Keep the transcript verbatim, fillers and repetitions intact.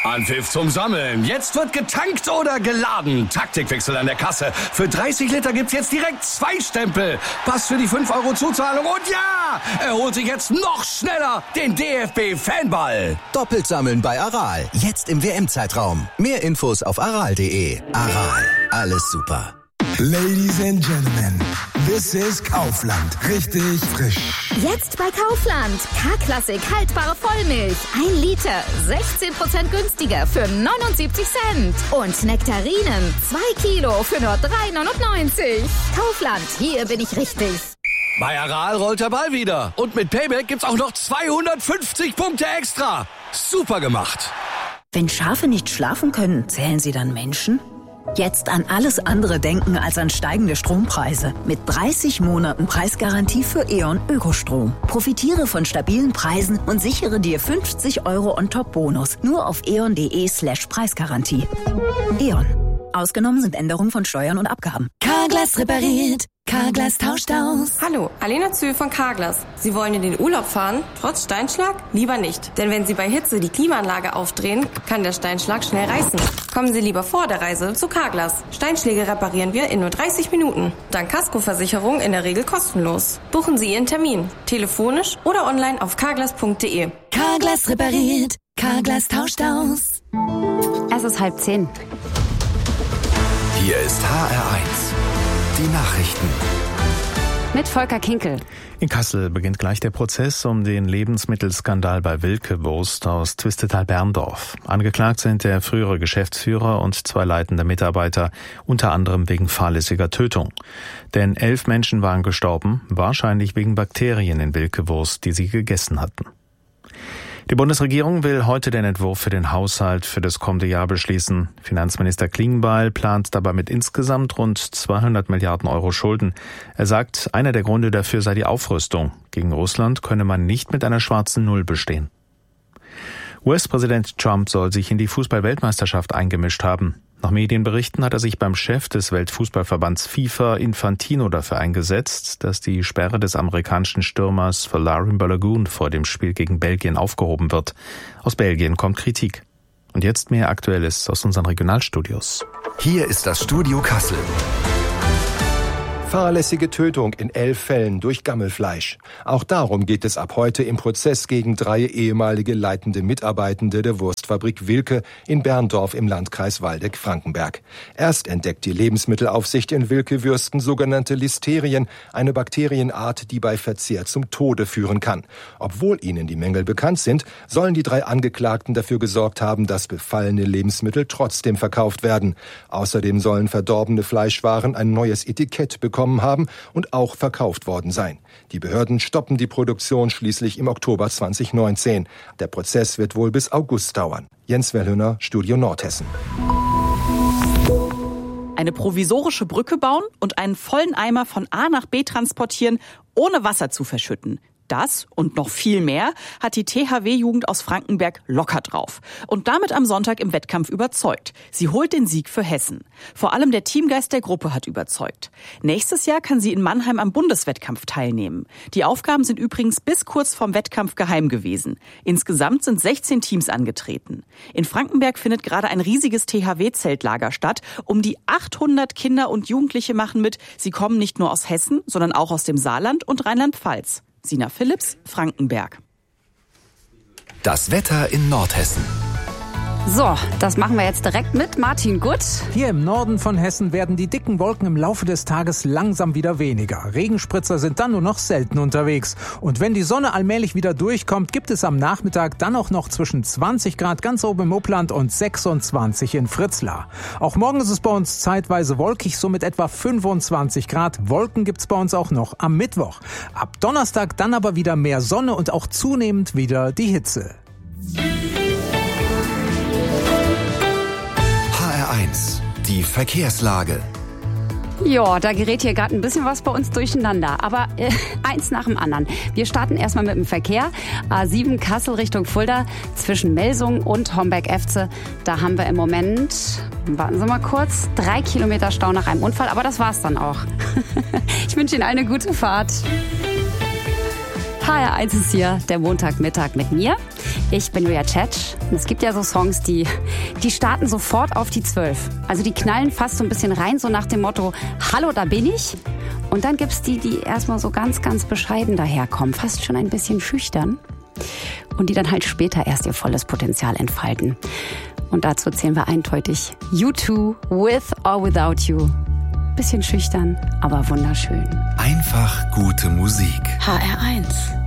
Anpfiff zum Sammeln. Jetzt wird getankt oder geladen. Taktikwechsel an der Kasse. Für dreißig Liter gibt's jetzt direkt zwei Stempel. Pass für die fünf Euro Zuzahlung. Und ja, er holt sich jetzt noch schneller den D F B-Fanball. Doppelt sammeln bei Aral. Jetzt im W M-Zeitraum. Mehr Infos auf aral punkt de. Aral. Alles super. Ladies and Gentlemen, this is Kaufland. Richtig frisch. Jetzt bei Kaufland. K-Klassik haltbare Vollmilch. Ein Liter. sechzehn Prozent günstiger für neunundsiebzig Cent. Und Nektarinen. Zwei Kilo für nur drei neunundneunzig. Kaufland. Hier bin ich richtig. Bei Aral rollt der Ball wieder. Und mit Payback gibt's auch noch zweihundertfünfzig Punkte extra. Super gemacht. Wenn Schafe nicht schlafen können, zählen sie dann Menschen? Jetzt an alles andere denken als an steigende Strompreise. Mit dreißig Monaten Preisgarantie für E.ON Ökostrom. Profitiere von stabilen Preisen und sichere dir fünfzig Euro on-top-Bonus. Nur auf eon.de slash Preisgarantie. E.ON. Ausgenommen sind Änderungen von Steuern und Abgaben. Carglass repariert. Carglass tauscht aus. Hallo, Alena Zühl von Carglass. Sie wollen in den Urlaub fahren, trotz Steinschlag? Lieber nicht. Denn wenn Sie bei Hitze die Klimaanlage aufdrehen, kann der Steinschlag schnell reißen. Kommen Sie lieber vor der Reise zu Carglass. Steinschläge reparieren wir in nur dreißig Minuten. Dank Kaskoversicherung in der Regel kostenlos. Buchen Sie Ihren Termin. Telefonisch oder online auf carglass punkt de. Carglass repariert. Carglass tauscht aus. Es ist halb zehn. Hier ist H R eins. Die Nachrichten. Mit Volker Kinkel. In Kassel beginnt gleich der Prozess um den Lebensmittelskandal bei Wilke Wurst aus Twistetal-Berndorf. Angeklagt sind der frühere Geschäftsführer und zwei leitende Mitarbeiter, unter anderem wegen fahrlässiger Tötung. Denn elf Menschen waren gestorben, wahrscheinlich wegen Bakterien in Wilke Wurst, die sie gegessen hatten. Die Bundesregierung will heute den Entwurf für den Haushalt für das kommende Jahr beschließen. Finanzminister Klingbeil plant dabei mit insgesamt rund zweihundert Milliarden Euro Schulden. Er sagt, einer der Gründe dafür sei die Aufrüstung. Gegen Russland könne man nicht mit einer schwarzen Null bestehen. U S-Präsident Trump soll sich in die Fußball-Weltmeisterschaft eingemischt haben. Nach Medienberichten hat er sich beim Chef des Weltfußballverbands FIFA Infantino dafür eingesetzt, dass die Sperre des amerikanischen Stürmers Folarin Balogun vor dem Spiel gegen Belgien aufgehoben wird. Aus Belgien kommt Kritik. Und jetzt mehr Aktuelles aus unseren Regionalstudios. Hier ist das Studio Kassel. Fahrlässige Tötung in elf Fällen durch Gammelfleisch. Auch darum geht es ab heute im Prozess gegen drei ehemalige leitende Mitarbeitende der Wurstfabrik Wilke in Berndorf im Landkreis Waldeck-Frankenberg. Erst entdeckt die Lebensmittelaufsicht in Wilke-Würsten sogenannte Listerien, eine Bakterienart, die bei Verzehr zum Tode führen kann. Obwohl ihnen die Mängel bekannt sind, sollen die drei Angeklagten dafür gesorgt haben, dass befallene Lebensmittel trotzdem verkauft werden. Außerdem sollen verdorbene Fleischwaren ein neues Etikett bekommen haben und auch verkauft worden sein. Die Behörden stoppen die Produktion schließlich im Oktober zwanzig neunzehn. Der Prozess wird wohl bis August dauern. Jens Wellhöhner, Studio Nordhessen. Eine provisorische Brücke bauen und einen vollen Eimer von A nach B transportieren, ohne Wasser zu verschütten. Das und noch viel mehr hat die T H W-Jugend aus Frankenberg locker drauf und damit am Sonntag im Wettkampf überzeugt. Sie holt den Sieg für Hessen. Vor allem der Teamgeist der Gruppe hat überzeugt. Nächstes Jahr kann sie in Mannheim am Bundeswettkampf teilnehmen. Die Aufgaben sind übrigens bis kurz vorm Wettkampf geheim gewesen. Insgesamt sind sechzehn Teams angetreten. In Frankenberg findet gerade ein riesiges T H W-Zeltlager statt. Um die achthundert Kinder und Jugendliche machen mit. Sie kommen nicht nur aus Hessen, sondern auch aus dem Saarland und Rheinland-Pfalz. Sina Philipps, Frankenberg. Das Wetter in Nordhessen. So, das machen wir jetzt direkt mit Martin Gutt. Hier im Norden von Hessen werden die dicken Wolken im Laufe des Tages langsam wieder weniger. Regenspritzer sind dann nur noch selten unterwegs. Und wenn die Sonne allmählich wieder durchkommt, gibt es am Nachmittag dann auch noch zwischen zwanzig Grad ganz oben im Upland und sechsundzwanzig in Fritzlar. Auch morgen ist es bei uns zeitweise wolkig, so mit etwa fünfundzwanzig Grad. Wolken gibt's bei uns auch noch am Mittwoch. Ab Donnerstag dann aber wieder mehr Sonne und auch zunehmend wieder die Hitze. Die Verkehrslage. Ja, da gerät hier gerade ein bisschen was bei uns durcheinander. Aber äh, eins nach dem anderen. Wir starten erstmal mit dem Verkehr. A sieben Kassel Richtung Fulda zwischen Melsungen und Homberg-Efze. Da haben wir im Moment, warten Sie mal kurz, drei Kilometer Stau nach einem Unfall. Aber das war's dann auch. Ich wünsche Ihnen eine gute Fahrt. H R eins ist hier, der Montagmittag mit mir. Ich bin Julia Tschetsch. Und es gibt ja so Songs, die, die starten sofort auf die zwölf. Also die knallen fast so ein bisschen rein, so nach dem Motto, hallo, da bin ich. Und dann gibt's die, die erstmal so ganz, ganz bescheiden daherkommen, fast schon ein bisschen schüchtern. Und die dann halt später erst ihr volles Potenzial entfalten. Und dazu zählen wir eindeutig U zwei, With or Without You. Bisschen schüchtern, aber wunderschön. Einfach gute Musik. H R eins.